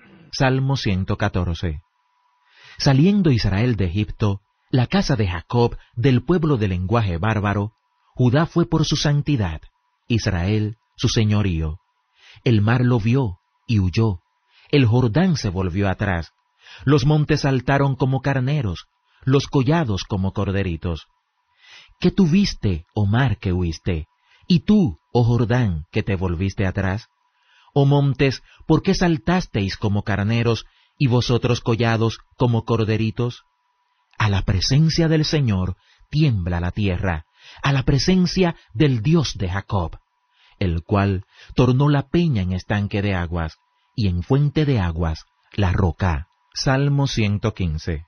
Salmo 114. Saliendo Israel de Egipto, la casa de Jacob del pueblo de lenguaje bárbaro, Judá fue por su santidad, Israel su señorío. El mar lo vio y huyó, el Jordán se volvió atrás, los montes saltaron como carneros, los collados como corderitos. ¿Qué tuviste, oh mar, que huiste? Y tú, oh Jordán, que te volviste atrás. Oh montes, ¿por qué saltasteis como carneros, y vosotros collados como corderitos? A la presencia del Señor tiembla la tierra, a la presencia del Dios de Jacob, el cual tornó la peña en estanque de aguas, y en fuente de aguas la roca. Salmo 115.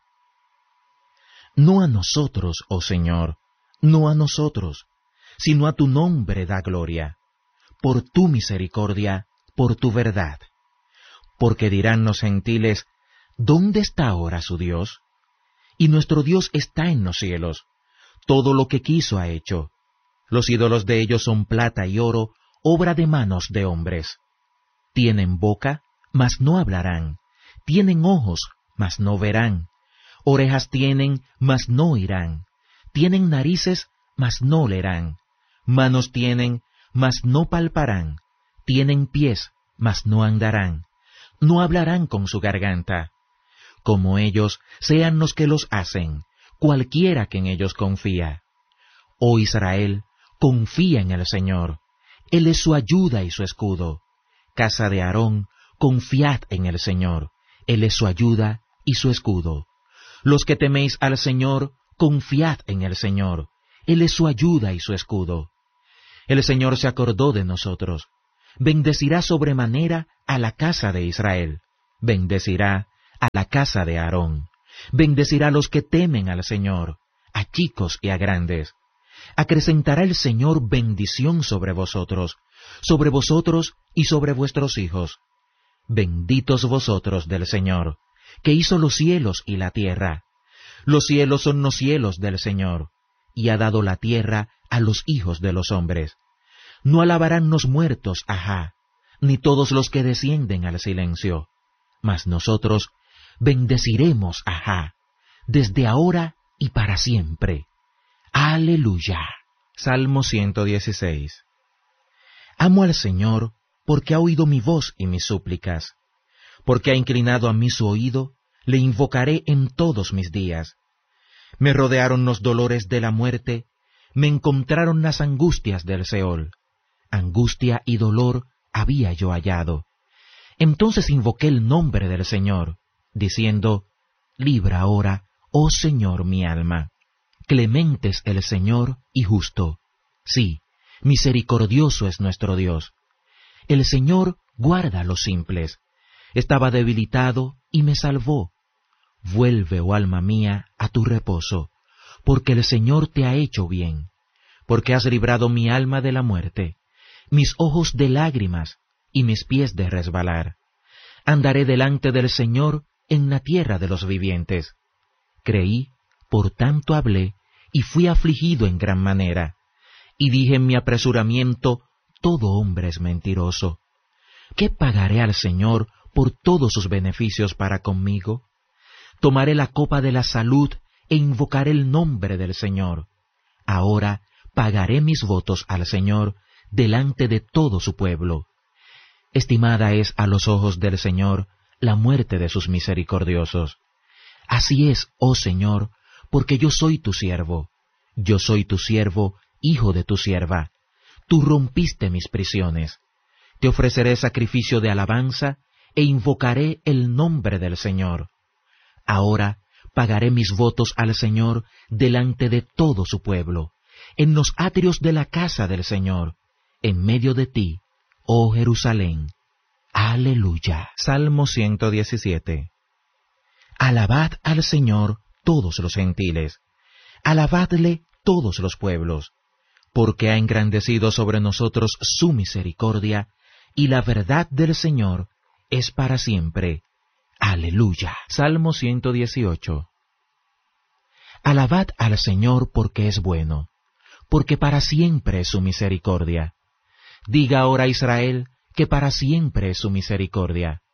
No a nosotros, oh Señor, no a nosotros, sino a tu nombre da gloria, por tu misericordia, por tu verdad. Porque dirán los gentiles, ¿dónde está ahora su Dios? Y nuestro Dios está en los cielos, todo lo que quiso ha hecho. Los ídolos de ellos son plata y oro, obra de manos de hombres. Tienen boca, mas no hablarán, tienen ojos, mas no verán, orejas tienen, mas no oirán, tienen narices, mas no olerán, manos tienen, mas no palparán, tienen pies, mas no andarán, no hablarán con su garganta. Como ellos sean los que los hacen, cualquiera que en ellos confía. Oh Israel, confía en el Señor, Él es su ayuda y su escudo. Casa de Aarón, confiad en el Señor, Él es su ayuda y su escudo. Los que teméis al Señor, confiad en el Señor, Él es su ayuda y su escudo. El Señor se acordó de nosotros. Bendecirá sobremanera a la casa de Israel, bendecirá a la casa de Aarón, bendecirá a los que temen al Señor, a chicos y a grandes. Acrecentará el Señor bendición sobre vosotros y sobre vuestros hijos. Benditos vosotros del Señor, que hizo los cielos y la tierra. Los cielos son los cielos del Señor, y ha dado la tierra a los hijos de los hombres. No alabarán los muertos, ajá, ni todos los que descienden al silencio. Mas nosotros bendeciremos, ajá, desde ahora y para siempre. Aleluya. Salmo 116. Amo al Señor porque ha oído mi voz y mis súplicas. Porque ha inclinado a mí su oído, le invocaré en todos mis días. Me rodearon los dolores de la muerte, me encontraron las angustias del Seol. Angustia y dolor había yo hallado. Entonces invoqué el nombre del Señor, diciendo, libra ahora, oh Señor, mi alma. Clemente es el Señor y justo. Sí, misericordioso es nuestro Dios. El Señor guarda a los simples. Estaba debilitado y me salvó. Vuelve, oh alma mía, a tu reposo, porque el Señor te ha hecho bien, porque has librado mi alma de la muerte, mis ojos de lágrimas y mis pies de resbalar. Andaré delante del Señor en la tierra de los vivientes. Creí, por tanto hablé, y fui afligido en gran manera. Y dije en mi apresuramiento, todo hombre es mentiroso. ¿Qué pagaré al Señor por todos sus beneficios para conmigo? Tomaré la copa de la salud e invocaré el nombre del Señor. Ahora pagaré mis votos al Señor delante de todo su pueblo. Estimada es a los ojos del Señor la muerte de sus misericordiosos. Así es, oh Señor, porque yo soy tu siervo, hijo de tu sierva. Tú rompiste mis prisiones. Te ofreceré sacrificio de alabanza e invocaré el nombre del Señor. Ahora pagaré mis votos al Señor delante de todo su pueblo, en los atrios de la casa del Señor, en medio de ti, oh Jerusalén. Aleluya. Salmo 117. Alabad al Señor todos los gentiles, alabadle todos los pueblos, porque ha engrandecido sobre nosotros su misericordia, y la verdad del Señor es para siempre. Aleluya. Salmo 118. Alabad al Señor porque es bueno, porque para siempre es su misericordia. Diga ahora Israel que para siempre es su misericordia.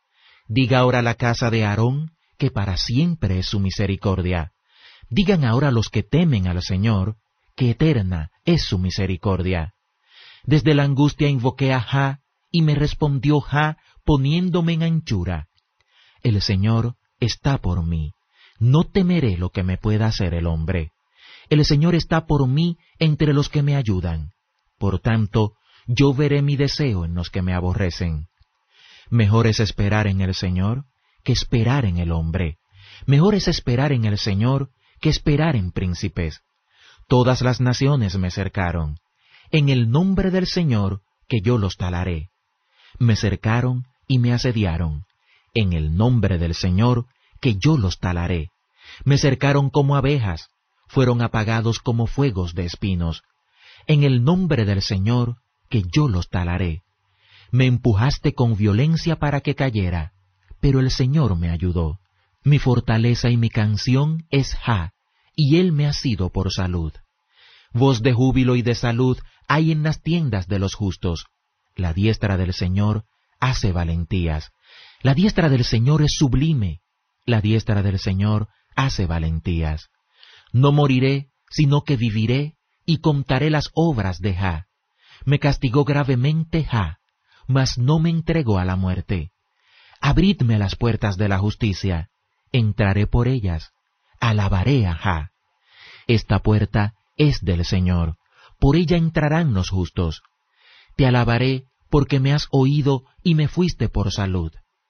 Diga ahora la casa de Aarón, que para siempre es su misericordia. Digan ahora los que temen al Señor, que eterna es su misericordia. Desde la angustia invoqué a Jah, y me respondió Jah, poniéndome en anchura. El Señor está por mí, no temeré lo que me pueda hacer el hombre. El Señor está por mí entre los que me ayudan. Por tanto, yo veré mi deseo en los que me aborrecen. Mejor es esperar en el Señor que esperar en el hombre. Mejor es esperar en el Señor que esperar en príncipes. Todas las naciones me cercaron. En el nombre del Señor que yo los talaré. Me cercaron y me asediaron. En el nombre del Señor que yo los talaré. Me cercaron como abejas, fueron apagados como fuegos de espinos. En el nombre del Señor que yo los talaré. Me empujaste con violencia para que cayera, pero el Señor me ayudó. Mi fortaleza y mi canción es Jah, y Él me ha sido por salud. Voz de júbilo y de salud hay en las tiendas de los justos. La diestra del Señor hace valentías. La diestra del Señor es sublime. La diestra del Señor hace valentías. No moriré, sino que viviré, y contaré las obras de Jah. Me castigó gravemente Jah, mas no me entregó a la muerte. Abridme las puertas de la justicia, entraré por ellas, alabaré a Jah. Esta puerta es del Señor, por ella entrarán los justos. Te alabaré porque me has oído y me fuiste por salud.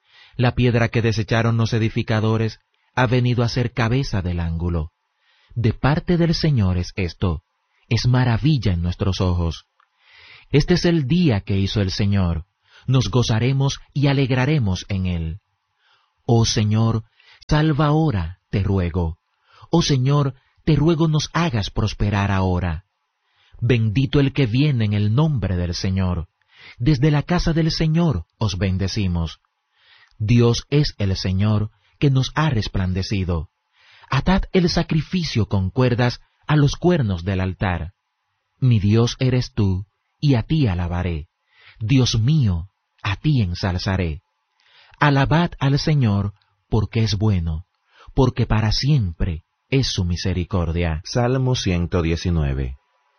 La piedra que desecharon los edificadores ha venido a ser cabeza del ángulo. De parte del Señor es esto, es maravilla en nuestros ojos. Este es el día que hizo el Señor, nos gozaremos y alegraremos en él. Oh Señor, salva ahora, te ruego. Oh Señor, te ruego nos hagas prosperar ahora. Bendito el que viene en el nombre del Señor. Desde la casa del Señor os bendecimos. Dios es el Señor que nos ha resplandecido. Atad el sacrificio con cuerdas a los cuernos del altar. Mi Dios eres tú, y a ti alabaré. Dios mío, a ti ensalzaré. Alabad al Señor, porque es bueno, porque para siempre es su misericordia. Salmo 119.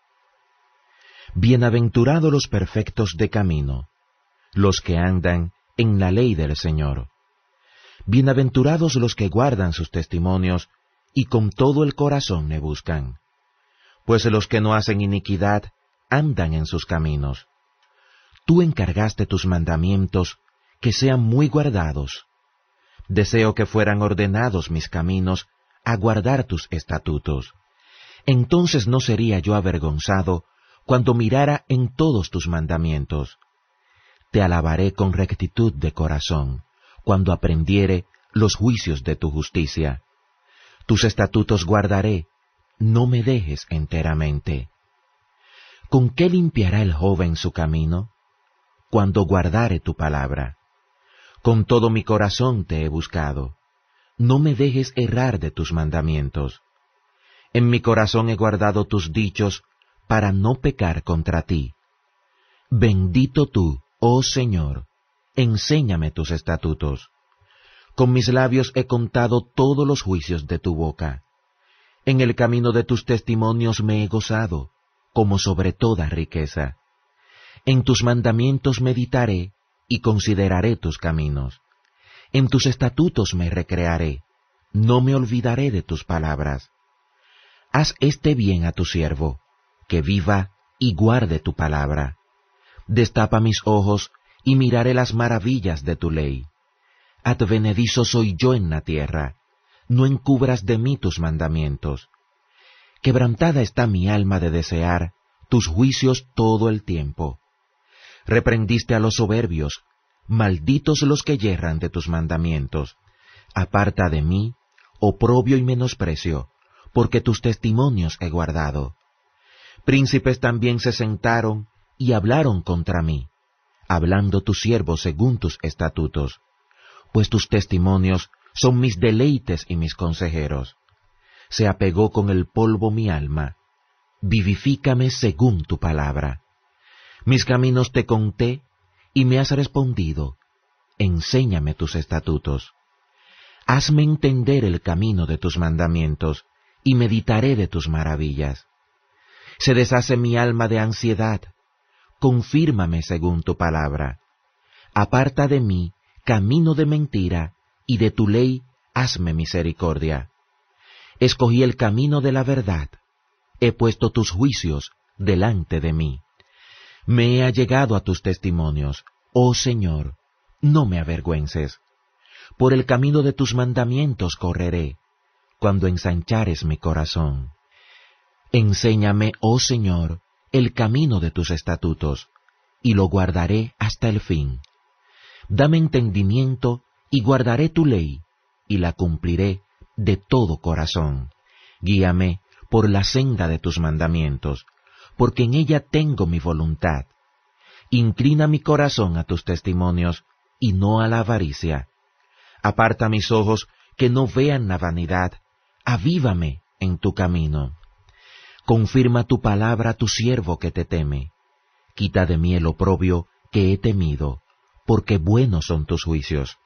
Bienaventurados los perfectos de camino, los que andan en la ley del Señor. Bienaventurados los que guardan sus testimonios y con todo el corazón le buscan. Pues los que no hacen iniquidad andan en sus caminos. Tú encargaste tus mandamientos que sean muy guardados. Deseo que fueran ordenados mis caminos a guardar tus estatutos. Entonces no sería yo avergonzado cuando mirara en todos tus mandamientos. Te alabaré con rectitud de corazón, cuando aprendiere los juicios de tu justicia. Tus estatutos guardaré, no me dejes enteramente. ¿Con qué limpiará el joven su camino? Cuando guardare tu palabra. Con todo mi corazón te he buscado. No me dejes errar de tus mandamientos. En mi corazón he guardado tus dichos para no pecar contra ti. Bendito tú, oh Señor, enséñame tus estatutos. Con mis labios he contado todos los juicios de tu boca. En el camino de tus testimonios me he gozado, como sobre toda riqueza. En tus mandamientos meditaré y consideraré tus caminos. En tus estatutos me recrearé, no me olvidaré de tus palabras. Haz este bien a tu siervo, que viva y guarde tu palabra. Destapa mis ojos y miraré las maravillas de tu ley. Advenedizo soy yo en la tierra, no encubras de mí tus mandamientos. Quebrantada está mi alma de desear tus juicios todo el tiempo. Reprendiste a los soberbios, malditos los que yerran de tus mandamientos. Aparta de mí oprobio y menosprecio, porque tus testimonios he guardado. Príncipes también se sentaron y hablaron contra mí, hablando tu siervo según tus estatutos, pues tus testimonios son mis deleites y mis consejeros. Se apegó con el polvo mi alma, vivifícame según tu palabra. Mis caminos te conté, y me has respondido. enséñame tus estatutos. Hazme entender el camino de tus mandamientos, y meditaré de tus maravillas. Se deshace mi alma de ansiedad, confírmame según tu palabra. Aparta de mí camino de mentira, y de tu ley hazme misericordia. Escogí el camino de la verdad, he puesto tus juicios delante de mí. Me he allegado a tus testimonios, oh Señor, no me avergüences. Por el camino de tus mandamientos correré, cuando ensanchares mi corazón. Enséñame, oh Señor, el camino de tus estatutos, y lo guardaré hasta el fin. Dame entendimiento, y guardaré tu ley, y la cumpliré de todo corazón. Guíame por la senda de tus mandamientos, porque en ella tengo mi voluntad. Inclina mi corazón a tus testimonios, y no a la avaricia. Aparta mis ojos que no vean la vanidad, avívame en tu camino. Confirma tu palabra a tu siervo que te teme. Quita de mí el oprobio que he temido, porque buenos son tus juicios.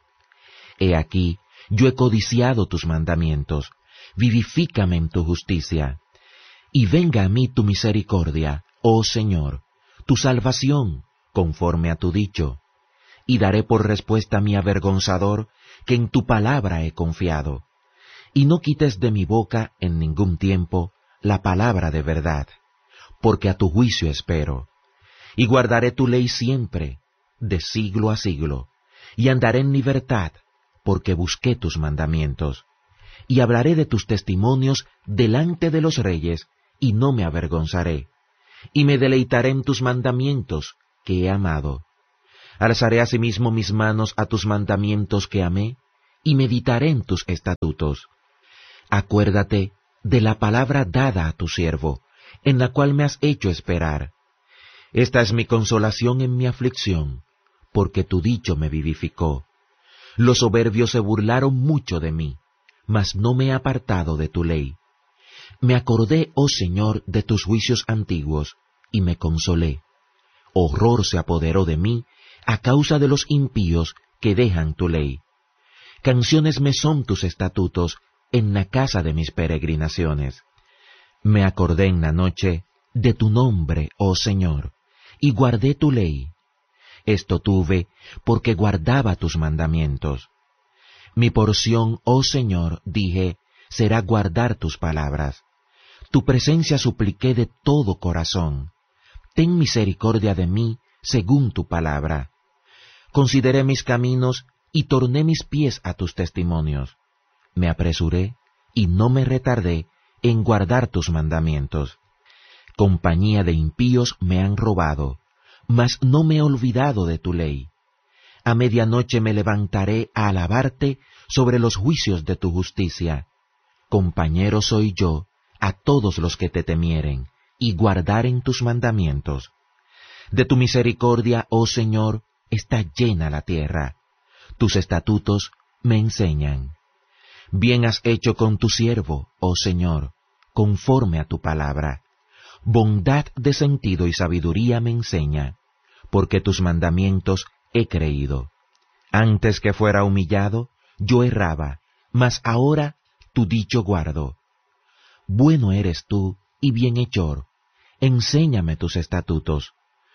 He aquí, yo he codiciado tus mandamientos, vivifícame en tu justicia. Y venga a mí tu misericordia, oh Señor, tu salvación, conforme a tu dicho. Y daré por respuesta a mi avergonzador, que en tu palabra he confiado. Y no quites de mi boca en ningún tiempo la palabra de verdad, porque a tu juicio espero. Y guardaré tu ley siempre, de siglo a siglo, y andaré en libertad, porque busqué tus mandamientos. Y hablaré de tus testimonios delante de los reyes, y no me avergonzaré. Y me deleitaré en tus mandamientos, que he amado. Alzaré asimismo mis manos a tus mandamientos que amé, y meditaré en tus estatutos. Acuérdate de la palabra dada a tu siervo, en la cual me has hecho esperar. Esta es mi consolación en mi aflicción, porque tu dicho me vivificó. Los soberbios se burlaron mucho de mí, mas no me he apartado de tu ley. Me acordé, oh Señor, de tus juicios antiguos, y me consolé. Horror se apoderó de mí a causa de los impíos que dejan tu ley. Canciones me son tus estatutos en la casa de mis peregrinaciones. Me acordé en la noche de tu nombre, oh Señor, y guardé tu ley. Esto tuve porque guardaba tus mandamientos. Mi porción, oh Señor, dije, será guardar tus palabras. Tu presencia supliqué de todo corazón. Ten misericordia de mí según tu palabra. Consideré mis caminos y torné mis pies a tus testimonios. Me apresuré y no me retardé en guardar tus mandamientos. Compañía de impíos me han robado, mas no me he olvidado de tu ley. A medianoche me levantaré a alabarte sobre los juicios de tu justicia. Compañero soy yo a todos los que te temieren y guardaren tus mandamientos. De tu misericordia, oh Señor, está llena la tierra. Tus estatutos me enseñan. Bien has hecho con tu siervo, oh Señor, conforme a tu palabra. Bondad de sentido y sabiduría me enseña, porque tus mandamientos he creído. Antes que fuera humillado, yo erraba, mas ahora tu dicho guardo. Bueno eres tú y bienhechor, enséñame tus estatutos.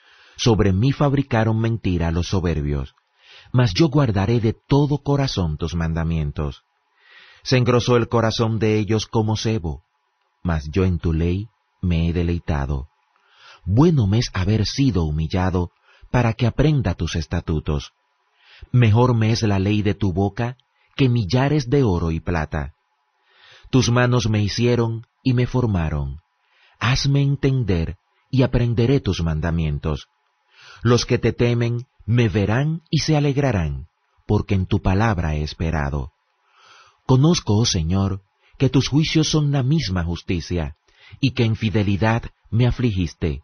Sobre mí fabricaron mentira los soberbios, mas yo guardaré de todo corazón tus mandamientos. Se engrosó el corazón de ellos como sebo, mas yo en tu ley me he deleitado. Bueno me es haber sido humillado, para que aprenda tus estatutos. Mejor me es la ley de tu boca que millares de oro y plata. Tus manos me hicieron y me formaron. Hazme entender y aprenderé tus mandamientos. Los que te temen me verán y se alegrarán, porque en tu palabra he esperado. Conozco, oh Señor, que tus juicios son la misma justicia, y que en fidelidad me afligiste.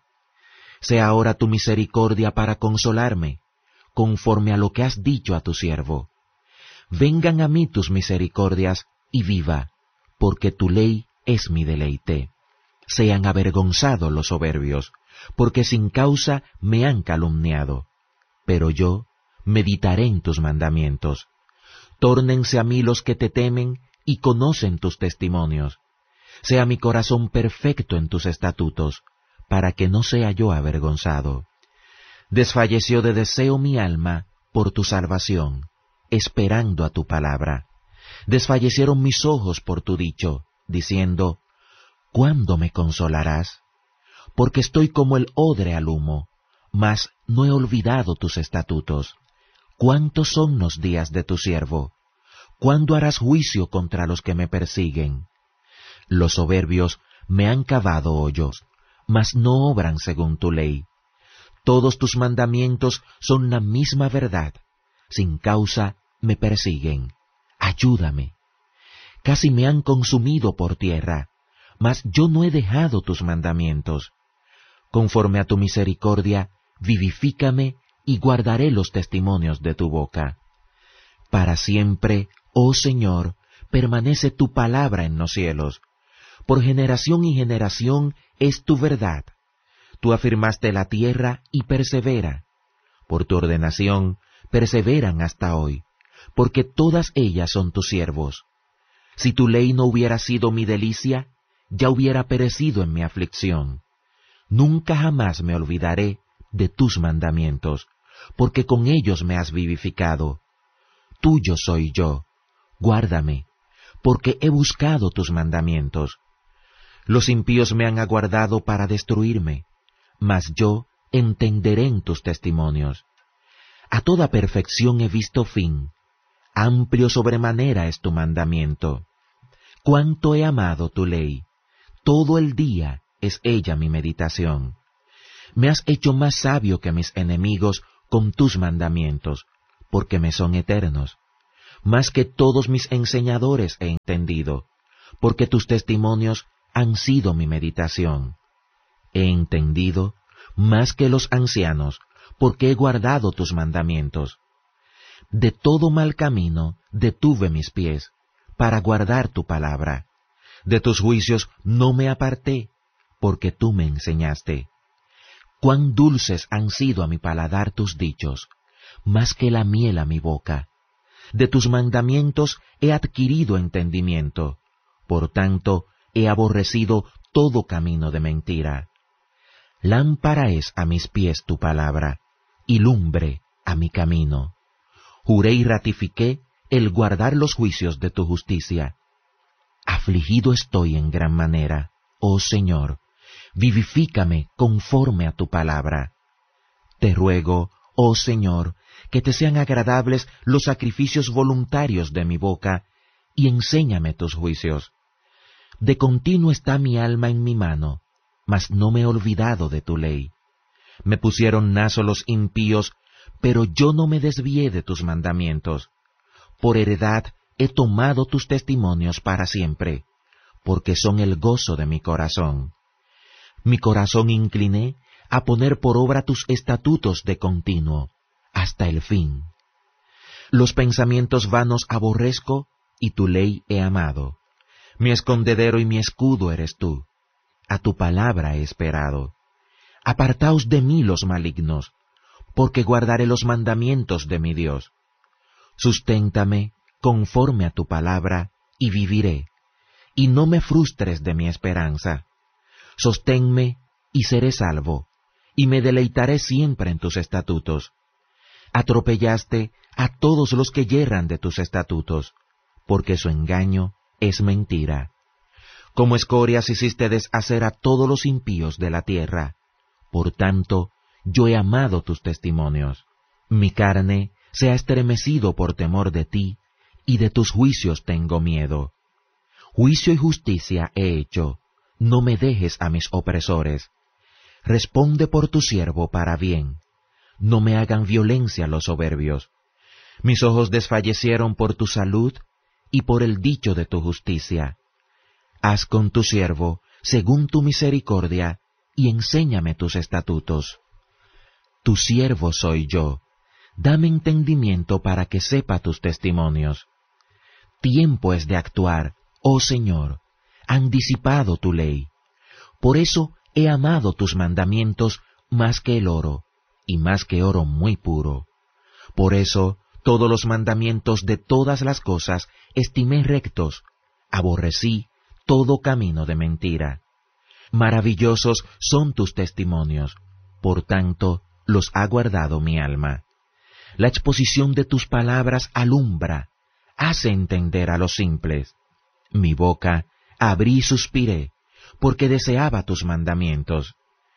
Sea ahora tu misericordia para consolarme, conforme a lo que has dicho a tu siervo. Vengan a mí tus misericordias, y viva, porque tu ley es mi deleite. Sean avergonzados los soberbios, porque sin causa me han calumniado. Pero yo meditaré en tus mandamientos. Tórnense a mí los que te temen y conocen tus testimonios. Sea mi corazón perfecto en tus estatutos, para que no sea yo avergonzado. Desfalleció de deseo mi alma por tu salvación, esperando a tu palabra. Desfallecieron mis ojos por tu dicho, diciendo, ¿cuándo me consolarás? Porque estoy como el odre al humo, mas no he olvidado tus estatutos. ¿Cuántos son los días de tu siervo? ¿Cuándo harás juicio contra los que me persiguen? Los soberbios me han cavado hoyos, mas no obran según tu ley. Todos tus mandamientos son la misma verdad. Sin causa me persiguen. Ayúdame. Casi me han consumido por tierra, mas yo no he dejado tus mandamientos. Conforme a tu misericordia, vivifícame y guardaré los testimonios de tu boca. Para siempre, oh Señor, permanece tu palabra en los cielos. Por generación y generación es tu verdad. Tú afirmaste la tierra y persevera. Por tu ordenación perseveran hasta hoy, porque todas ellas son tus siervos. Si tu ley no hubiera sido mi delicia, ya hubiera perecido en mi aflicción. Nunca jamás me olvidaré de tus mandamientos, porque con ellos me has vivificado. Tuyo soy yo, guárdame, porque he buscado tus mandamientos. Los impíos me han aguardado para destruirme, mas yo entenderé en tus testimonios. A toda perfección he visto fin, amplio sobremanera es tu mandamiento. Cuánto he amado tu ley, todo el día es ella mi meditación. Me has hecho más sabio que mis enemigos con tus mandamientos, porque me son eternos. Más que todos mis enseñadores he entendido, porque tus testimonios han sido mi meditación. He entendido más que los ancianos, porque he guardado tus mandamientos. De todo mal camino detuve mis pies, para guardar tu palabra. De tus juicios no me aparté, porque tú me enseñaste. Cuán dulces han sido a mi paladar tus dichos, más que la miel a mi boca. De tus mandamientos he adquirido entendimiento, por tanto he aborrecido todo camino de mentira. Lámpara es a mis pies tu palabra, y lumbre a mi camino. Juré y ratifiqué el guardar los juicios de tu justicia. Afligido estoy en gran manera, oh Señor, vivifícame conforme a tu palabra. Te ruego, oh Señor, que te sean agradables los sacrificios voluntarios de mi boca, y enséñame tus juicios. De continuo está mi alma en mi mano, mas no me he olvidado de tu ley. Me pusieron nazo los impíos, pero yo no me desvié de tus mandamientos. Por heredad he tomado tus testimonios para siempre, porque son el gozo de mi corazón. Mi corazón incliné a poner por obra tus estatutos de continuo, hasta el fin. Los pensamientos vanos aborrezco, y tu ley he amado. Mi escondedero y mi escudo eres tú. A tu palabra he esperado. Apartaos de mí los malignos, porque guardaré los mandamientos de mi Dios. Susténtame conforme a tu palabra, y viviré, y no me frustres de mi esperanza. Sosténme, y seré salvo, y me deleitaré siempre en tus estatutos. Atropellaste a todos los que yerran de tus estatutos, porque su engaño es mentira. Como escorias hiciste deshacer a todos los impíos de la tierra. Por tanto, yo he amado tus testimonios. Mi carne se ha estremecido por temor de ti, y de tus juicios tengo miedo. Juicio y justicia he hecho, no me dejes a mis opresores. Responde por tu siervo para bien, no me hagan violencia los soberbios. Mis ojos desfallecieron por tu salud y por el dicho de tu justicia. Haz con tu siervo según tu misericordia, y enséñame tus estatutos. Tu siervo soy yo, dame entendimiento para que sepa tus testimonios. Tiempo es de actuar, oh Señor, han disipado tu ley. Por eso he amado tus mandamientos más que el oro, y más que oro muy puro. Por eso, todos los mandamientos de todas las cosas estimé rectos, aborrecí todo camino de mentira. Maravillosos son tus testimonios, por tanto los ha guardado mi alma. La exposición de tus palabras alumbra, hace entender a los simples. Mi boca abrí y suspiré, porque deseaba tus mandamientos.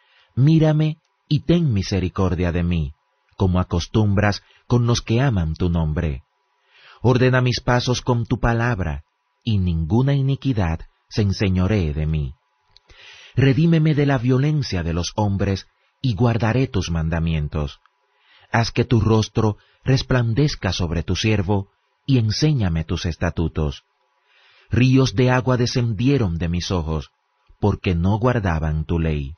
Mírame y ten misericordia de mí, como acostumbras con los que aman tu nombre. Ordena mis pasos con tu palabra, y ninguna iniquidad se enseñoree de mí. Redímeme de la violencia de los hombres, y guardaré tus mandamientos. Haz que tu rostro resplandezca sobre tu siervo, y enséñame tus estatutos. Ríos de agua descendieron de mis ojos, porque no guardaban tu ley.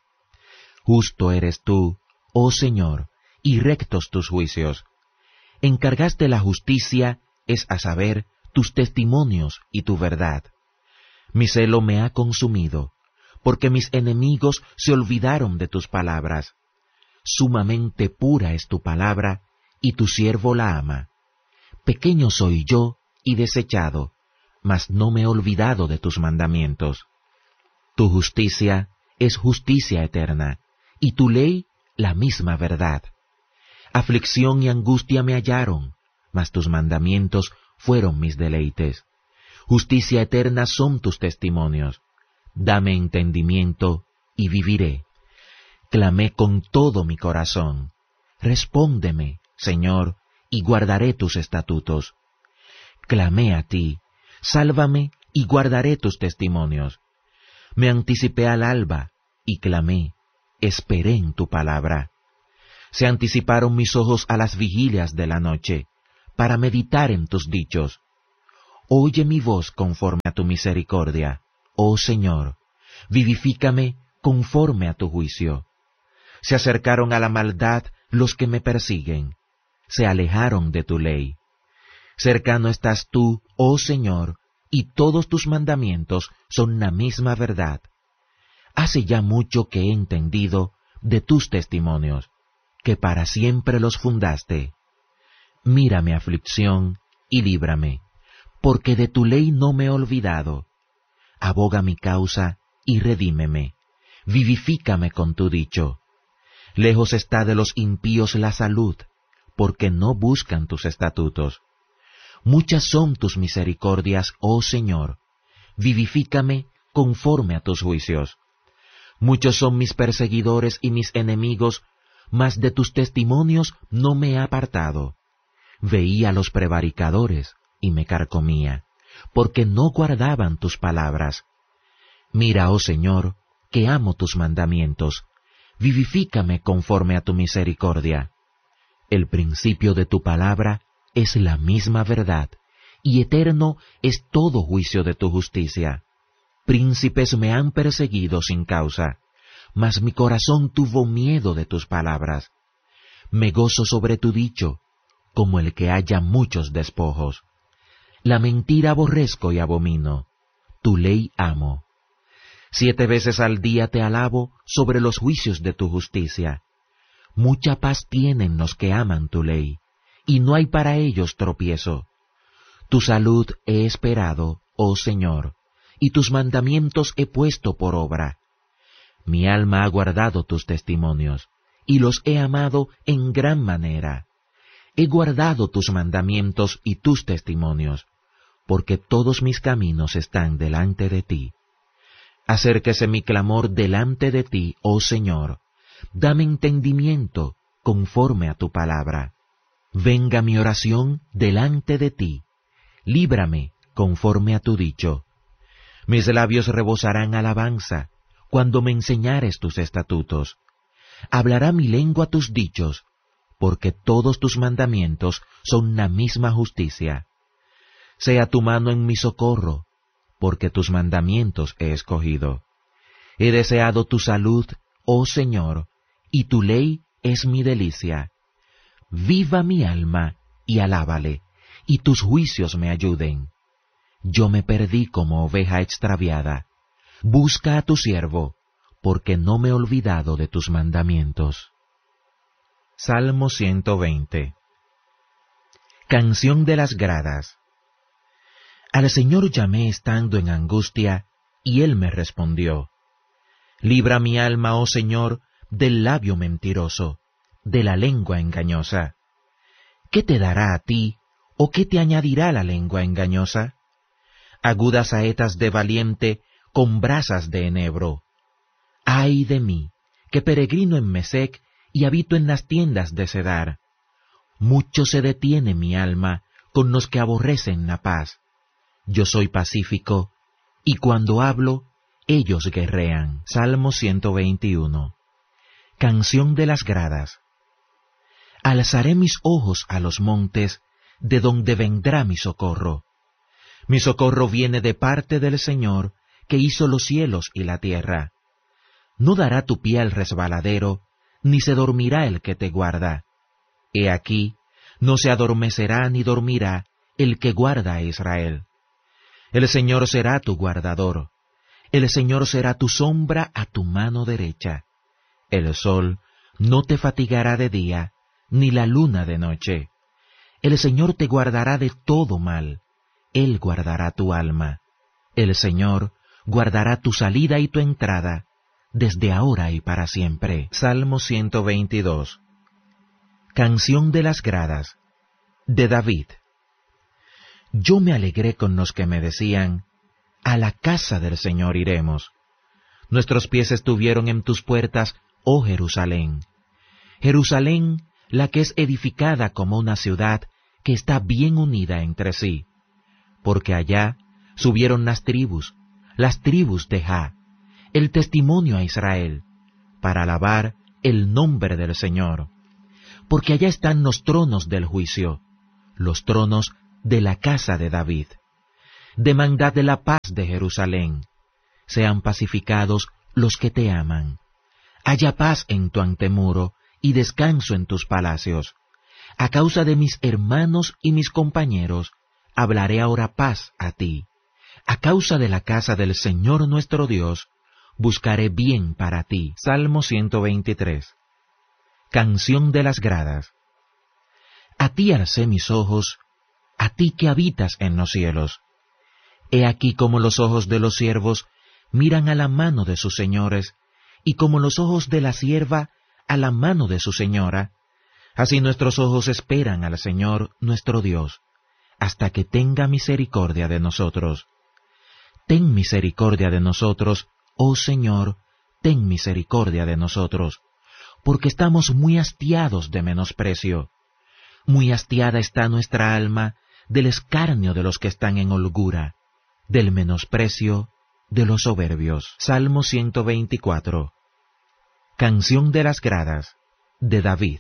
Justo eres tú, oh Señor, y rectos tus juicios. Encargaste la justicia, es a saber, tus testimonios y tu verdad. Mi celo me ha consumido, porque mis enemigos se olvidaron de tus palabras. Sumamente pura es tu palabra, y tu siervo la ama. Pequeño soy yo y desechado, mas no me he olvidado de tus mandamientos. Tu justicia es justicia eterna, y tu ley la misma verdad. Aflicción y angustia me hallaron, mas tus mandamientos fueron mis deleites. Justicia eterna son tus testimonios. Dame entendimiento y viviré. Clamé con todo mi corazón. Respóndeme, Señor, y guardaré tus estatutos. Clamé a ti, sálvame y guardaré tus testimonios. Me anticipé al alba y clamé, esperé en tu palabra. Se anticiparon mis ojos a las vigilias de la noche, para meditar en tus dichos. Oye mi voz conforme a tu misericordia, oh Señor, vivifícame conforme a tu juicio. Se acercaron a la maldad los que me persiguen, se alejaron de tu ley. Cercano estás tú, oh Señor, y todos tus mandamientos son la misma verdad. Hace ya mucho que he entendido de tus testimonios, que para siempre los fundaste. Mira mi aflicción y líbrame, porque de tu ley no me he olvidado. Aboga mi causa y redímeme, vivifícame con tu dicho. Lejos está de los impíos la salud, porque no buscan tus estatutos. Muchas son tus misericordias, oh Señor, vivifícame conforme a tus juicios. Muchos son mis perseguidores y mis enemigos, mas de tus testimonios no me he apartado. Veía a los prevaricadores y me carcomía, porque no guardaban tus palabras. Mira, oh Señor, que amo tus mandamientos, vivifícame conforme a tu misericordia. El principio de tu palabra es la misma verdad, y eterno es todo juicio de tu justicia. Príncipes me han perseguido sin causa, mas mi corazón tuvo miedo de tus palabras. Me gozo sobre tu dicho, como el que haya muchos despojos. La mentira aborrezco y abomino, tu ley amo. 7 veces al día te alabo sobre los juicios de tu justicia. Mucha paz tienen los que aman tu ley, y no hay para ellos tropiezo. Tu salud he esperado, oh Señor, y tus mandamientos he puesto por obra. Mi alma ha guardado tus testimonios, y los he amado en gran manera. He guardado tus mandamientos y tus testimonios, porque todos mis caminos están delante de ti. Acérquese mi clamor delante de ti, oh Señor. Dame entendimiento conforme a tu palabra. Venga mi oración delante de ti. Líbrame conforme a tu dicho. Mis labios rebosarán alabanza cuando me enseñares tus estatutos. Hablará mi lengua tus dichos, porque todos tus mandamientos son la misma justicia. Sea tu mano en mi socorro, porque tus mandamientos he escogido. He deseado tu salud, oh Señor, y tu ley es mi delicia. Viva mi alma y alábale, y tus juicios me ayuden. Yo me perdí como oveja extraviada. Busca a tu siervo, porque no me he olvidado de tus mandamientos. Salmo 120. Canción de las gradas. Al Señor llamé estando en angustia, y Él me respondió. Libra mi alma, oh Señor, del labio mentiroso, de la lengua engañosa. ¿Qué te dará a ti, o qué te añadirá la lengua engañosa? Agudas saetas de valiente, con brasas de enebro. ¡Ay de mí, que peregrino en Mesec y habito en las tiendas de Cedar! Mucho se detiene mi alma con los que aborrecen la paz. Yo soy pacífico, y cuando hablo, ellos guerrean. Salmo 121. Canción de las gradas. Alzaré mis ojos a los montes, de donde vendrá mi socorro. Mi socorro viene de parte del Señor, que hizo los cielos y la tierra. No dará tu pie al resbaladero, ni se dormirá el que te guarda. He aquí, no se adormecerá ni dormirá el que guarda a Israel. El Señor será tu guardador. El Señor será tu sombra a tu mano derecha. El sol no te fatigará de día, ni la luna de noche. El Señor te guardará de todo mal. Él guardará tu alma. El Señor guardará tu salida y tu entrada, desde ahora y para siempre. Salmo 122. Canción de las gradas. De David. Yo me alegré con los que me decían, a la casa del Señor iremos. Nuestros pies estuvieron en tus puertas, oh Jerusalén. Jerusalén, la que es edificada como una ciudad que está bien unida entre sí. Porque allá subieron las tribus de Jah, el testimonio a Israel, para alabar el nombre del Señor. Porque allá están los tronos del juicio, los tronos de la casa de David. Demandad de la paz de Jerusalén. Sean pacificados los que te aman. Haya paz en tu antemuro y descanso en tus palacios. A causa de mis hermanos y mis compañeros, hablaré ahora paz a ti. A causa de la casa del Señor nuestro Dios, buscaré bien para ti. Salmo 123. Canción de las gradas. A ti alcé mis ojos, a ti que habitas en los cielos. He aquí como los ojos de los siervos miran a la mano de sus señores, y como los ojos de la sierva a la mano de su señora, así nuestros ojos esperan al Señor nuestro Dios, hasta que tenga misericordia de nosotros. Ten misericordia de nosotros, oh Señor, ten misericordia de nosotros, porque estamos muy hastiados de menosprecio. Muy hastiada está nuestra alma del escarnio de los que están en holgura, del menosprecio de los soberbios. Salmo 124. Canción de las gradas, de David.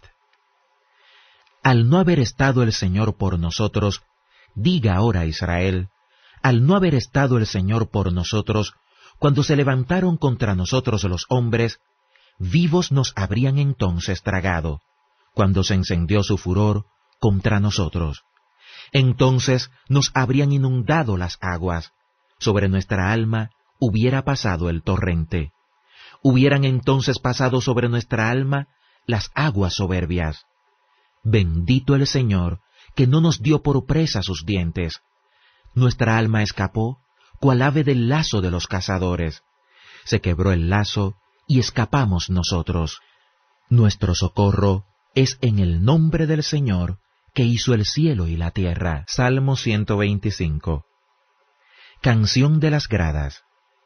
Al no haber estado el Señor por nosotros, diga ahora Israel, al no haber estado el Señor por nosotros, cuando se levantaron contra nosotros los hombres, vivos nos habrían entonces tragado, cuando se encendió su furor contra nosotros. Entonces nos habrían inundado las aguas, sobre nuestra alma hubiera pasado el torrente. Hubieran entonces pasado sobre nuestra alma las aguas soberbias. Bendito el Señor, que no nos dio por presa sus dientes. Nuestra alma escapó, cual ave del lazo de los cazadores. Se quebró el lazo, y escapamos nosotros. Nuestro socorro es en el nombre del Señor, que hizo el cielo y la tierra. Salmo 125. Canción de las gradas.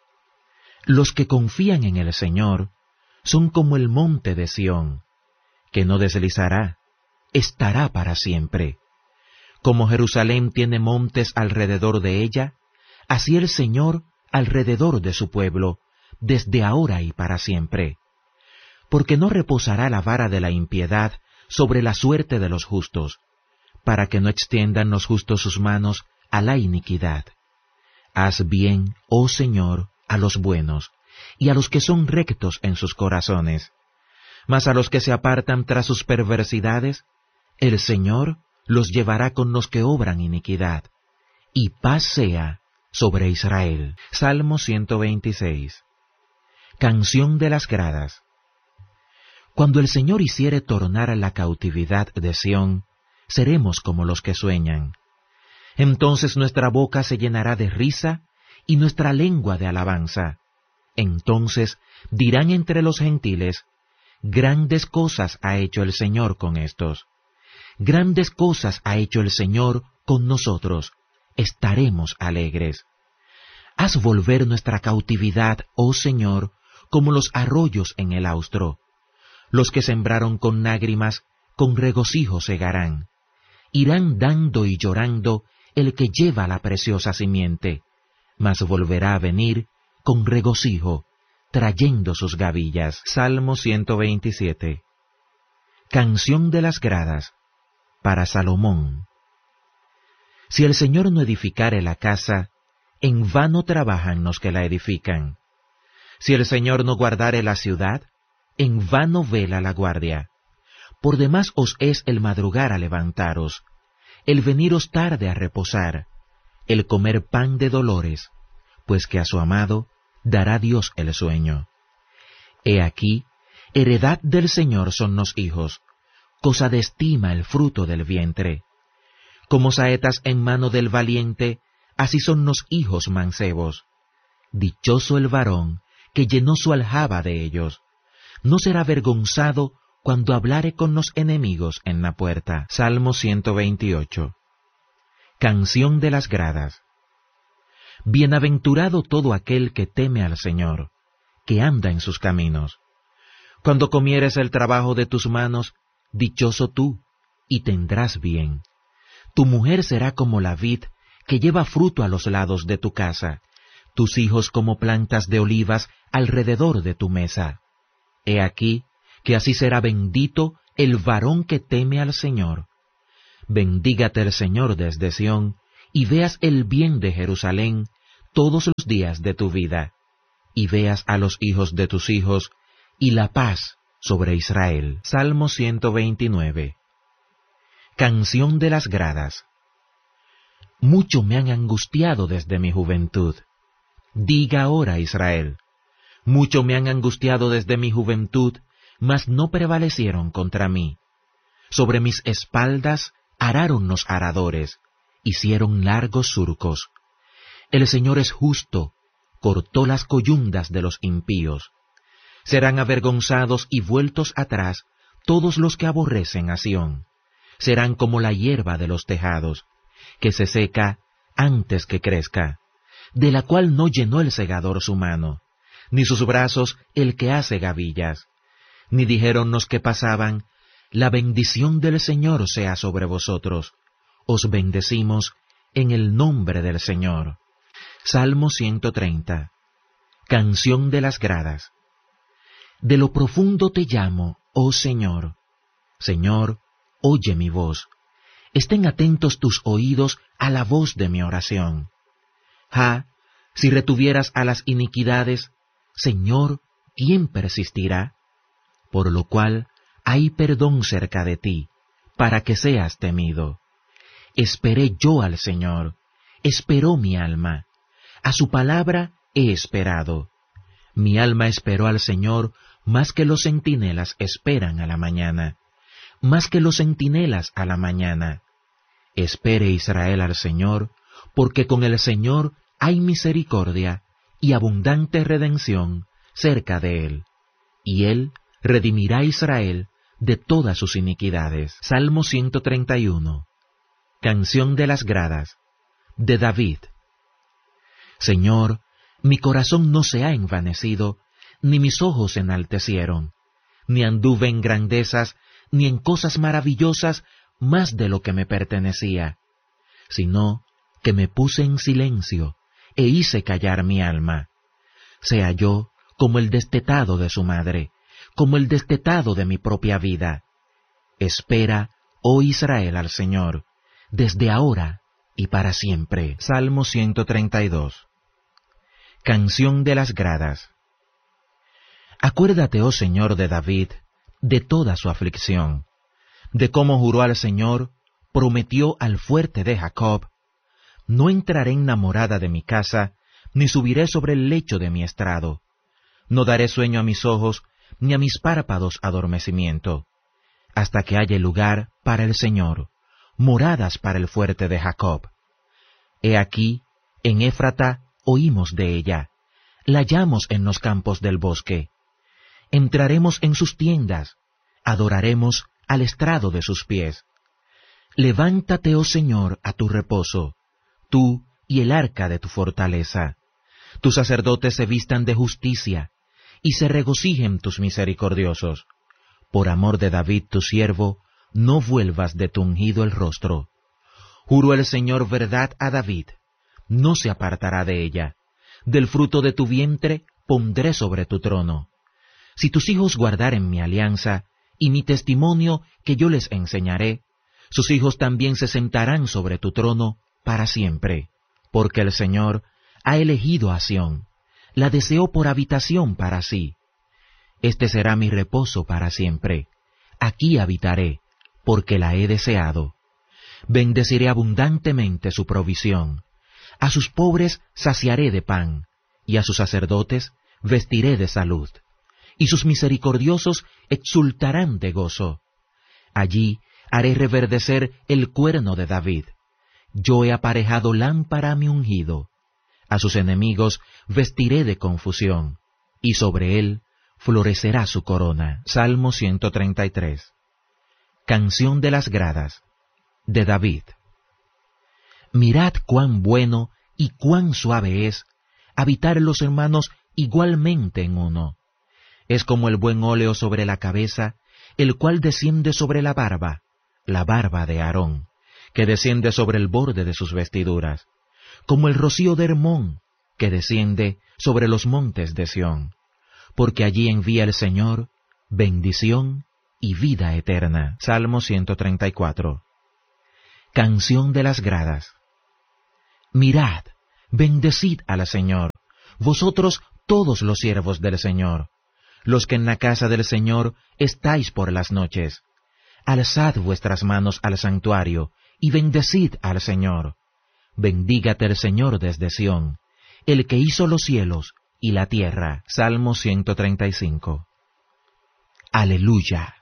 Los que confían en el Señor son como el monte de Sión, que no deslizará, estará para siempre. Como Jerusalén tiene montes alrededor de ella, así el Señor alrededor de su pueblo, desde ahora y para siempre. Porque no reposará la vara de la impiedad sobre la suerte de los justos, para que no extiendan los justos sus manos a la iniquidad. Haz bien, oh Señor, a los buenos, y a los que son rectos en sus corazones. Mas a los que se apartan tras sus perversidades, el Señor los llevará con los que obran iniquidad, y paz sea sobre Israel. Salmo 126. Canción de las gradas. Cuando el Señor hiciere tornar a la cautividad de Sión, seremos como los que sueñan. Entonces nuestra boca se llenará de risa y nuestra lengua de alabanza. Entonces dirán entre los gentiles, grandes cosas ha hecho el Señor con estos. Grandes cosas ha hecho el Señor con nosotros. Estaremos alegres. Haz volver nuestra cautividad, oh Señor, como los arroyos en el austro. Los que sembraron con lágrimas, con regocijo segarán. Irán dando y llorando el que lleva la preciosa simiente, mas volverá a venir con regocijo, trayendo sus gavillas. Salmo 127. Canción de las gradas, para Salomón. Si el Señor no edificare la casa, en vano trabajan los que la edifican. Si el Señor no guardare la ciudad, en vano vela la guardia. Por demás os es el madrugar a levantaros, el veniros tarde a reposar, el comer pan de dolores, pues que a su amado dará Dios el sueño. He aquí, heredad del Señor son los hijos, cosa de estima el fruto del vientre. Como saetas en mano del valiente, así son los hijos mancebos. Dichoso el varón que llenó su aljaba de ellos. No será avergonzado cuando hablare con los enemigos en la puerta. Salmo 128. Canción de las gradas. Bienaventurado todo aquel que teme al Señor, que anda en sus caminos. Cuando comieres el trabajo de tus manos, dichoso tú, y tendrás bien. Tu mujer será como la vid que lleva fruto a los lados de tu casa, tus hijos como plantas de olivas alrededor de tu mesa. He aquí que así será bendito el varón que teme al Señor. Bendígate el Señor desde Sión, y veas el bien de Jerusalén todos los días de tu vida, y veas a los hijos de tus hijos, y la paz sobre Israel. Salmo 129. Canción de las gradas. Mucho me han angustiado desde mi juventud. Diga ahora Israel. Mucho me han angustiado desde mi juventud, mas no prevalecieron contra mí. Sobre mis espaldas araron los aradores, hicieron largos surcos. El Señor es justo, cortó las coyundas de los impíos. Serán avergonzados y vueltos atrás todos los que aborrecen a Sión. Serán como la hierba de los tejados, que se seca antes que crezca, de la cual no llenó el segador su mano, ni sus brazos el que hace gavillas. Ni dijeron los que pasaban, la bendición del Señor sea sobre vosotros. Os bendecimos en el nombre del Señor. Salmo 130. Canción de las gradas. De lo profundo te llamo, oh Señor. Señor, oye mi voz. Estén atentos tus oídos a la voz de mi oración. Si retuvieras a las iniquidades, Señor, ¿quién persistirá? Por lo cual hay perdón cerca de ti, para que seas temido. Esperé yo al Señor, esperó mi alma. A su palabra he esperado. Mi alma esperó al Señor más que los centinelas esperan a la mañana. Más que los centinelas a la mañana. Espere Israel al Señor, porque con el Señor hay misericordia y abundante redención cerca de él, y él redimirá a Israel de todas sus iniquidades. Salmo 131. Canción de las gradas, de David. Señor, mi corazón no se ha envanecido, ni mis ojos se enaltecieron, ni anduve en grandezas, ni en cosas maravillosas más de lo que me pertenecía, sino que me puse en silencio e hice callar mi alma. Sea yo como el destetado de su madre, como el destetado de mi propia vida. Espera, oh Israel, al Señor, desde ahora y para siempre. Salmo 132. Canción de las gradas. Acuérdate, oh Señor, de David, de toda su aflicción, de cómo juró al Señor, prometió al fuerte de Jacob: no entraré en la morada de mi casa, ni subiré sobre el lecho de mi estrado. No daré sueño a mis ojos, ni a mis párpados adormecimiento, hasta que haya lugar para el Señor, moradas para el fuerte de Jacob. He aquí, en Éfrata oímos de ella, la hallamos en los campos del bosque. Entraremos en sus tiendas, adoraremos al estrado de sus pies. Levántate, oh Señor, a tu reposo, tú y el arca de tu fortaleza. Tus sacerdotes se vistan de justicia, y se regocijen tus misericordiosos. Por amor de David tu siervo, no vuelvas de tu ungido el rostro. Juró el Señor verdad a David, no se apartará de ella. Del fruto de tu vientre pondré sobre tu trono. Si tus hijos guardaren mi alianza y mi testimonio que yo les enseñaré, sus hijos también se sentarán sobre tu trono para siempre, porque el Señor ha elegido a Sión, la deseó por habitación para sí. Este será mi reposo para siempre, aquí habitaré, porque la he deseado. Bendeciré abundantemente su provisión, a sus pobres saciaré de pan, y a sus sacerdotes vestiré de salud, y sus misericordiosos exultarán de gozo. Allí haré reverdecer el cuerno de David. Yo he aparejado lámpara a mi ungido. A sus enemigos vestiré de confusión, y sobre él florecerá su corona. Salmo 133. Canción de las gradas, de David. Mirad cuán bueno y cuán suave es habitar los hermanos igualmente en uno. Es como el buen óleo sobre la cabeza, el cual desciende sobre la barba de Aarón, que desciende sobre el borde de sus vestiduras, como el rocío de Hermón, que desciende sobre los montes de Sión, porque allí envía el Señor bendición y vida eterna. Salmo 134. Canción de las gradas. Mirad, bendecid al Señor, vosotros todos los siervos del Señor, los que en la casa del Señor estáis por las noches. Alzad vuestras manos al santuario, y bendecid al Señor. Bendígate el Señor desde Sión, el que hizo los cielos y la tierra. Salmo 135. Aleluya.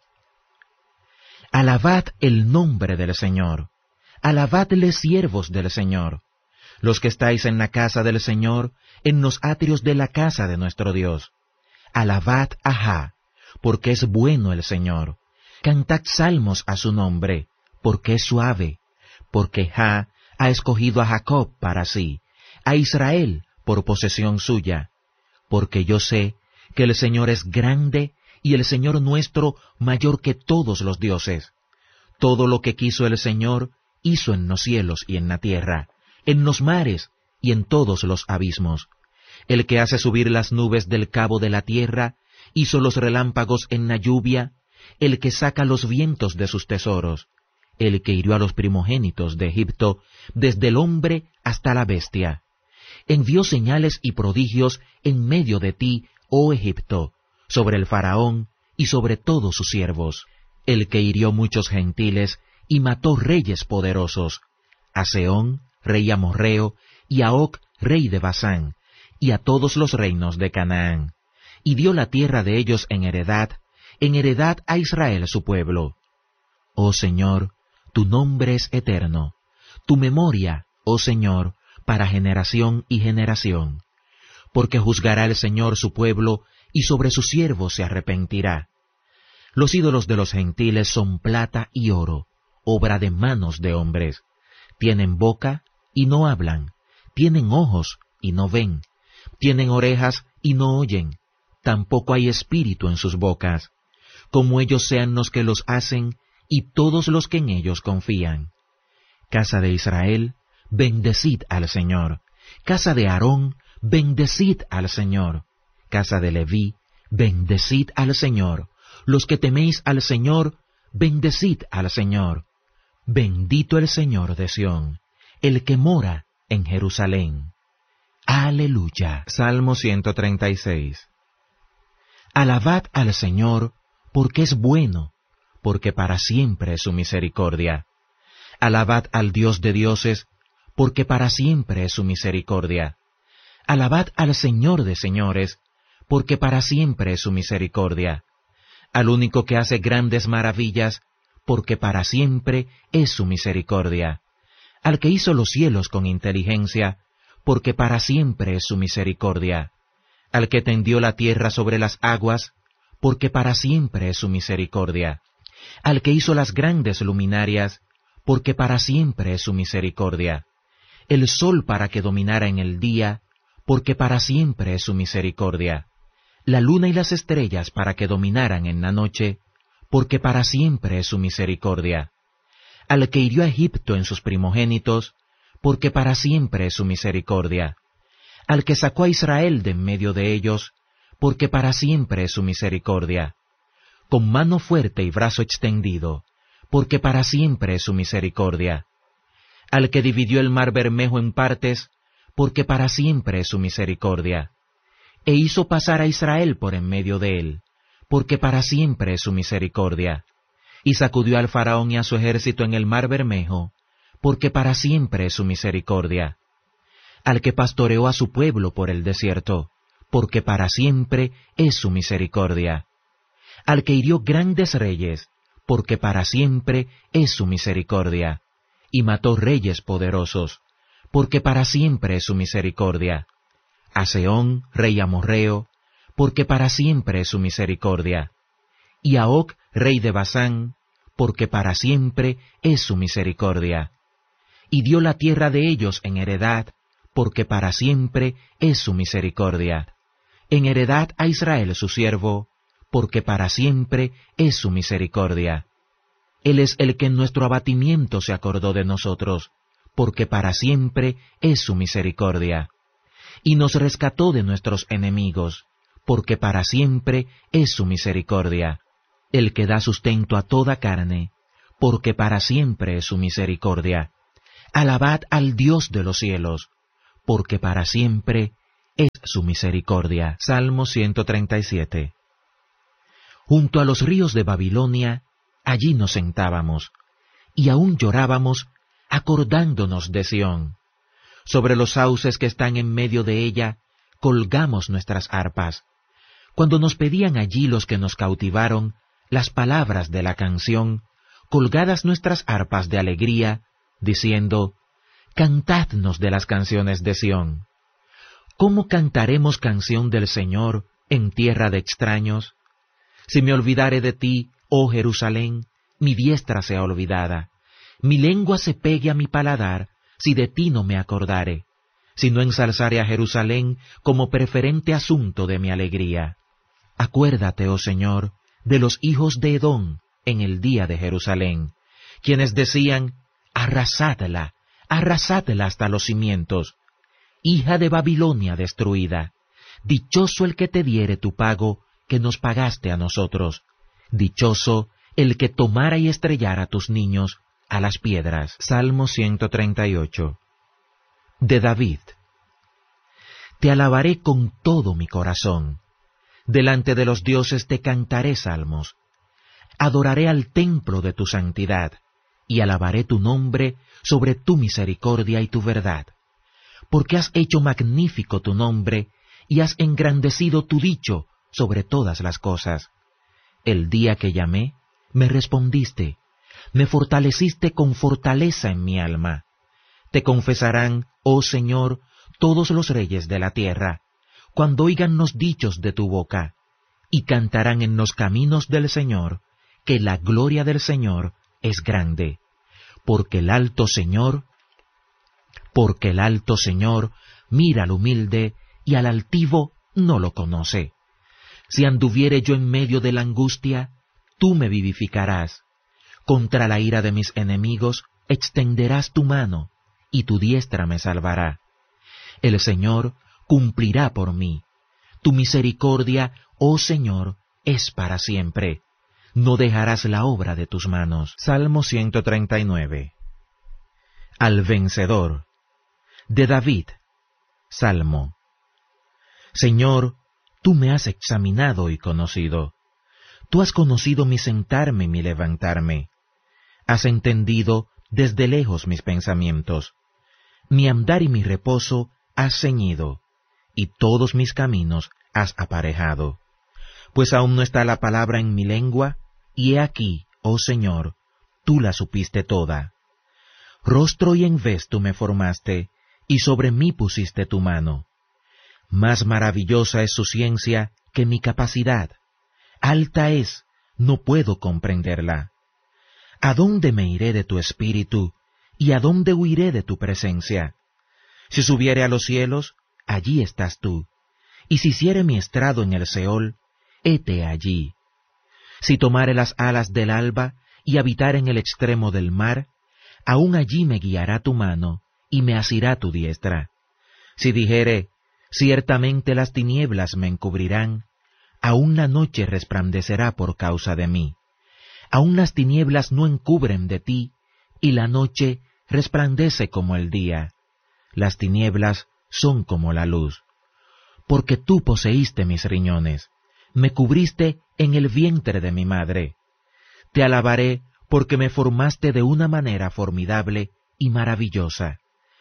Alabad el nombre del Señor. Alabadle, siervos del Señor, los que estáis en la casa del Señor, en los atrios de la casa de nuestro Dios. Alabad a Jah, porque es bueno el Señor. Cantad salmos a su nombre, porque es suave, porque Jah ha escogido a Jacob para sí, a Israel por posesión suya. Porque yo sé que el Señor es grande y el Señor nuestro mayor que todos los dioses. Todo lo que quiso el Señor hizo en los cielos y en la tierra, en los mares y en todos los abismos. El que hace subir las nubes del cabo de la tierra, hizo los relámpagos en la lluvia, el que saca los vientos de sus tesoros, el que hirió a los primogénitos de Egipto, desde el hombre hasta la bestia. Envió señales y prodigios en medio de ti, oh Egipto, sobre el faraón y sobre todos sus siervos, el que hirió muchos gentiles y mató reyes poderosos, a Sehón, rey amorreo, y a Og, rey de Basán, y a todos los reinos de Canaán, y dio la tierra de ellos en heredad a Israel su pueblo. Oh Señor, tu nombre es eterno, tu memoria, oh Señor, para generación y generación. Porque juzgará el Señor su pueblo, y sobre sus siervos se arrepentirá. Los ídolos de los gentiles son plata y oro, obra de manos de hombres. Tienen boca y no hablan, tienen ojos y no ven, tienen orejas y no oyen, tampoco hay espíritu en sus bocas. Como ellos sean los que los hacen, y todos los que en ellos confían. Casa de Israel, bendecid al Señor. Casa de Aarón, bendecid al Señor. Casa de Leví, bendecid al Señor. Los que teméis al Señor, bendecid al Señor. Bendito el Señor de Sión, el que mora en Jerusalén. Aleluya. Salmo 136. Alabad al Señor, porque es bueno, porque para siempre es su misericordia. Alabad al Dios de dioses, porque para siempre es su misericordia. Alabad al Señor de señores, porque para siempre es su misericordia. Al único que hace grandes maravillas, porque para siempre es su misericordia. Al que hizo los cielos con inteligencia, porque para siempre es su misericordia. Al que tendió la tierra sobre las aguas, porque para siempre es su misericordia. Al que hizo las grandes luminarias, porque para siempre es su misericordia. El sol para que dominara en el día, porque para siempre es su misericordia. La luna y las estrellas para que dominaran en la noche, porque para siempre es su misericordia. Al que hirió a Egipto en sus primogénitos, porque para siempre es su misericordia. Al que sacó a Israel de en medio de ellos, porque para siempre es su misericordia. Con mano fuerte y brazo extendido, porque para siempre es su misericordia. Al que dividió el mar Bermejo en partes, porque para siempre es su misericordia. E hizo pasar a Israel por en medio de él, porque para siempre es su misericordia. Y sacudió al faraón y a su ejército en el mar Bermejo, porque para siempre es su misericordia. Al que pastoreó a su pueblo por el desierto, porque para siempre es su misericordia. Al que hirió grandes reyes, porque para siempre es su misericordia. Y mató reyes poderosos, porque para siempre es su misericordia. A Sehón, rey amorreo, porque para siempre es su misericordia. Y a Og, rey de Basán, porque para siempre es su misericordia. Y dio la tierra de ellos en heredad, porque para siempre es su misericordia. En heredad a Israel su siervo, porque para siempre es su misericordia. Él es el que en nuestro abatimiento se acordó de nosotros, porque para siempre es su misericordia. Y nos rescató de nuestros enemigos, porque para siempre es su misericordia. El que da sustento a toda carne, porque para siempre es su misericordia. Alabad al Dios de los cielos, porque para siempre es su misericordia. Salmo 137. Junto a los ríos de Babilonia, allí nos sentábamos, y aún llorábamos, acordándonos de Sión. Sobre los sauces que están en medio de ella, colgamos nuestras arpas. Cuando nos pedían allí los que nos cautivaron las palabras de la canción, colgadas nuestras arpas de alegría, diciendo, cantadnos de las canciones de Sión. ¿Cómo cantaremos canción del Señor en tierra de extraños? Si me olvidare de ti, oh Jerusalén, mi diestra sea olvidada. Mi lengua se pegue a mi paladar, si de ti no me acordare. Si no ensalzare a Jerusalén como preferente asunto de mi alegría. Acuérdate, oh Señor, de los hijos de Edom en el día de Jerusalén, quienes decían, arrasadla, arrasadla hasta los cimientos. Hija de Babilonia destruida, dichoso el que te diere tu pago, que nos pagaste a nosotros. Dichoso el que tomara y estrellara tus niños a las piedras. Salmo 138. De David. Te alabaré con todo mi corazón. Delante de los dioses te cantaré salmos. Adoraré al templo de tu santidad, y alabaré tu nombre sobre tu misericordia y tu verdad. Porque has hecho magnífico tu nombre, y has engrandecido tu dicho sobre todas las cosas. El día que llamé, me respondiste, me fortaleciste con fortaleza en mi alma. Te confesarán, oh Señor, todos los reyes de la tierra, cuando oigan los dichos de tu boca, y cantarán en los caminos del Señor, que la gloria del Señor es grande, porque el alto Señor mira al humilde y al altivo no lo conoce. Si anduviere yo en medio de la angustia, tú me vivificarás. Contra la ira de mis enemigos extenderás tu mano, y tu diestra me salvará. El Señor cumplirá por mí. Tu misericordia, oh Señor, es para siempre. No dejarás la obra de tus manos. Salmo 139. Al vencedor. De David. Salmo. Señor, tú me has examinado y conocido. Tú has conocido mi sentarme y mi levantarme. Has entendido desde lejos mis pensamientos. Mi andar y mi reposo has ceñido, y todos mis caminos has aparejado. Pues aún no está la palabra en mi lengua, y he aquí, oh Señor, tú la supiste toda. Rostro y en vez tú me formaste, y sobre mí pusiste tu mano. Más maravillosa es su ciencia que mi capacidad. Alta es, no puedo comprenderla. ¿A dónde me iré de tu espíritu, y a dónde huiré de tu presencia? Si subiere a los cielos, allí estás tú, y si hiciere mi estrado en el Seol, hete allí. Si tomare las alas del alba, y habitar en el extremo del mar, aún allí me guiará tu mano, y me asirá tu diestra. Si dijere, ciertamente las tinieblas me encubrirán, aún la noche resplandecerá por causa de mí. Aún las tinieblas no encubren de ti, y la noche resplandece como el día. Las tinieblas son como la luz. Porque tú poseíste mis riñones, me cubriste en el vientre de mi madre. Te alabaré porque me formaste de una manera formidable y maravillosa.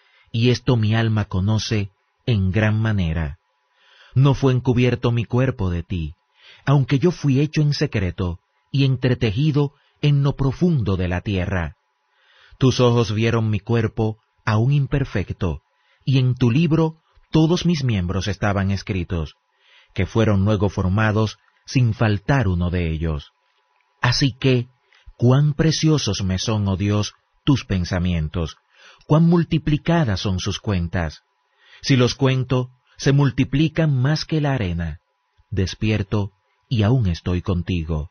Y esto mi alma conoce en gran manera. No fue encubierto mi cuerpo de ti, aunque yo fui hecho en secreto y entretejido en lo profundo de la tierra. Tus ojos vieron mi cuerpo aún imperfecto, y en tu libro todos mis miembros estaban escritos, que fueron luego formados sin faltar uno de ellos. Así que, cuán preciosos me son, oh Dios, tus pensamientos, cuán multiplicadas son sus cuentas. Si los cuento, se multiplican más que la arena. Despierto, y aún estoy contigo.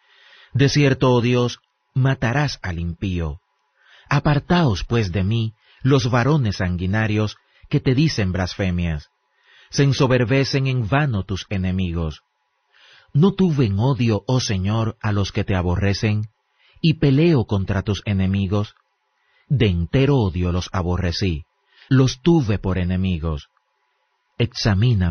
De cierto, oh Dios, matarás al impío. Apartaos, pues, de mí, los varones sanguinarios que te dicen blasfemias. Se ensoberbecen en vano tus enemigos. ¿No tuve en odio, oh Señor, a los que te aborrecen, y peleo contra tus enemigos? De entero odio los aborrecí, los tuve por enemigos. Examina